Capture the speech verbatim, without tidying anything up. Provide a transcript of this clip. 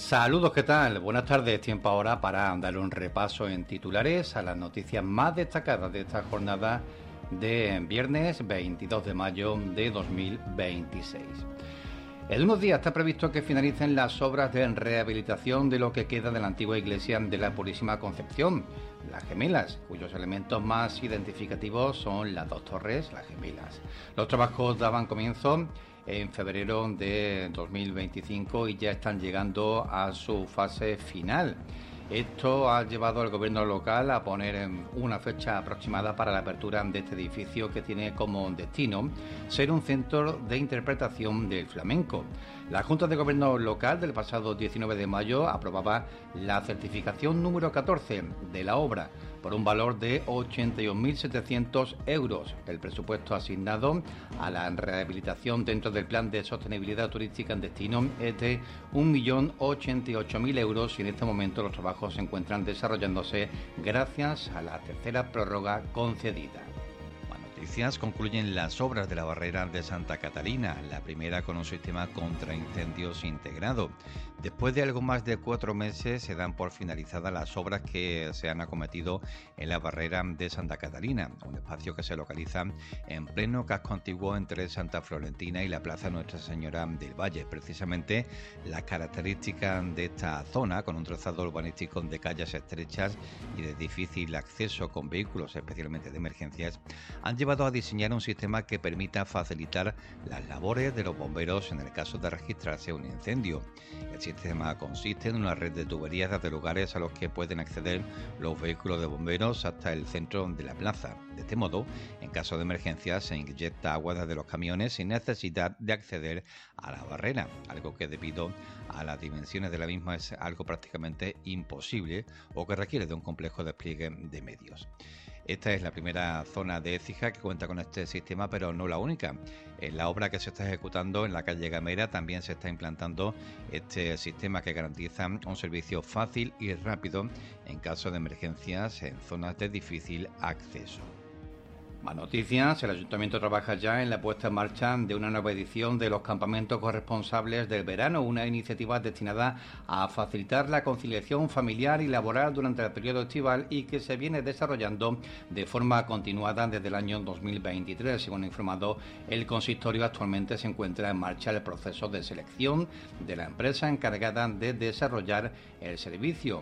Saludos, ¿qué tal? Buenas tardes, tiempo ahora para dar un repaso en titulares a las noticias más destacadas de esta jornada de viernes veintidós de mayo de dos mil veintiséis. En unos días está previsto que finalicen las obras de rehabilitación de lo que queda de la antigua iglesia de la Purísima Concepción, las Gemelas, cuyos elementos más identificativos son las dos torres, las Gemelas. Los trabajos daban comienzo en febrero de dos mil veinticinco y ya están llegando a su fase final. Esto ha llevado al gobierno local a poner una fecha aproximada para la apertura de este edificio, que tiene como destino ser un centro de interpretación del flamenco. La Junta de Gobierno local del pasado diecinueve de mayo aprobaba la certificación número catorce de la obra por un valor de ochenta y un mil setecientos euros. El presupuesto asignado a la rehabilitación dentro del Plan de Sostenibilidad Turística en Destino es de un millón ochenta y ocho mil euros y en este momento los trabajos se encuentran desarrollándose gracias a la tercera prórroga concedida. Concluyen las obras de la barrera de Santa Catalina, la primera con un sistema contra incendios integrado. Después de algo más de cuatro meses se dan por finalizadas las obras que se han acometido en la barrera de Santa Catalina, un espacio que se localiza en pleno casco antiguo entre Santa Florentina y la Plaza Nuestra Señora del Valle. Precisamente las características de esta zona, con un trazado urbanístico de calles estrechas y de difícil acceso con vehículos, especialmente de emergencias, han llevado a diseñar un sistema que permita facilitar las labores de los bomberos en el caso de registrarse un incendio. El sistema consiste en una red de tuberías desde lugares a los que pueden acceder los vehículos de bomberos hasta el centro de la plaza. De este modo, en caso de emergencia, se inyecta agua desde los camiones sin necesidad de acceder a la barrera, algo que debido a las dimensiones de la misma es algo prácticamente imposible o que requiere de un complejo despliegue de medios. Esta es la primera zona de Écija que cuenta con este sistema, pero no la única. En la obra que se está ejecutando en la calle Gamera también se está implantando este sistema que garantiza un servicio fácil y rápido en caso de emergencias en zonas de difícil acceso. Más noticias. El Ayuntamiento trabaja ya en la puesta en marcha de una nueva edición de los campamentos corresponsables del verano, una iniciativa destinada a facilitar la conciliación familiar y laboral durante el periodo estival y que se viene desarrollando de forma continuada desde el año dos mil veintitrés. Según ha informado el consistorio, actualmente se encuentra en marcha el proceso de selección de la empresa encargada de desarrollar el servicio.